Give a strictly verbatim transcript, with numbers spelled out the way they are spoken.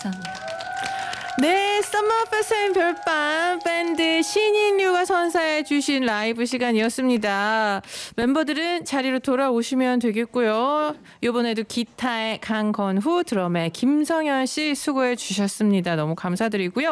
감사합니다. 네, 썸머 페스타임 별밤 밴드 신인류가 선사해 주신 라이브 시간이었습니다. 멤버들은 자리로 돌아오시면 되겠고요. 이번에도 기타의 강건후, 드럼의 김성현 씨 수고해 주셨습니다. 너무 감사드리고요.